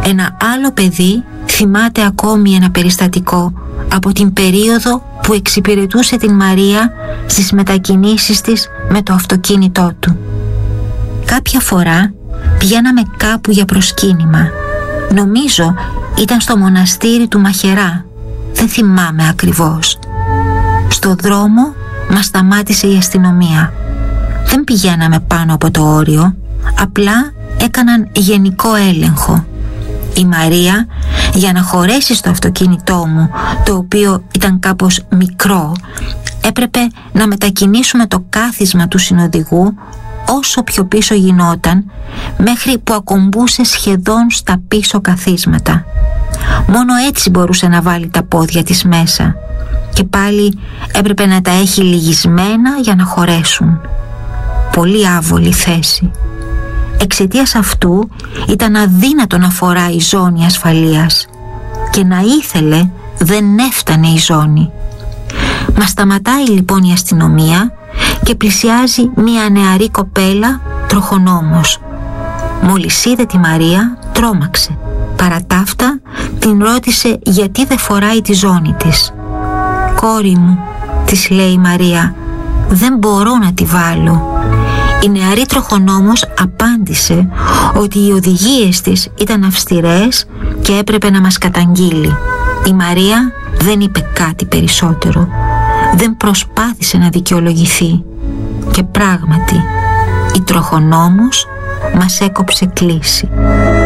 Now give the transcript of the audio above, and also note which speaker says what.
Speaker 1: Ένα άλλο παιδί θυμάται ακόμη ένα περιστατικό από την περίοδο που εξυπηρετούσε την Μαρία στις μετακινήσεις της με το αυτοκίνητό του. Κάποια φορά πηγαίναμε κάπου για προσκύνημα. Νομίζω ήταν στο μοναστήρι του Μαχερά. Δεν θυμάμαι ακριβώς. Στο δρόμο μας σταμάτησε η αστυνομία. Δεν πηγαίναμε πάνω από το όριο, απλά έκαναν γενικό έλεγχο. Η Μαρία, για να χωρέσει στο αυτοκίνητό μου, το οποίο ήταν κάπως μικρό, έπρεπε να μετακινήσουμε το κάθισμα του συνοδηγού όσο πιο πίσω γινόταν, μέχρι που ακομπούσε σχεδόν στα πίσω καθίσματα. Μόνο έτσι μπορούσε να βάλει τα πόδια της μέσα, και πάλι έπρεπε να τα έχει λυγισμένα για να χωρέσουν. Πολύ άβολη θέση. Εξαιτίας αυτού ήταν αδύνατο να φοράει ζώνη ασφαλείας, και να ήθελε δεν έφτανε η ζώνη. Μας σταματάει λοιπόν η αστυνομία και πλησιάζει μια νεαρή κοπέλα, τροχονόμος. Μόλις είδε τη Μαρία, τρόμαξε. Παρά τα αυτά, την ρώτησε γιατί δεν φοράει τη ζώνη της. «Κόρη μου», της λέει η Μαρία, «δεν μπορώ να τη βάλω». Η νεαρή τροχονόμος απάντησε ότι οι οδηγίες της ήταν αυστηρές και έπρεπε να μας καταγγείλει. Η Μαρία δεν είπε κάτι περισσότερο. Δεν προσπάθησε να δικαιολογηθεί. Και πράγματι, η τροχονόμος μας έκοψε κλίση.